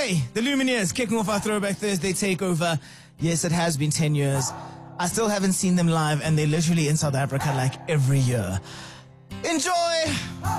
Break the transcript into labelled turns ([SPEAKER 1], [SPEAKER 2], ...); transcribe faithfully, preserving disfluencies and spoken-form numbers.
[SPEAKER 1] Hey, the Lumineers kicking off our Throwback Thursday takeover. Yes, it has been ten years. I still haven't seen them live, and they're literally in South Africa like every year. Enjoy!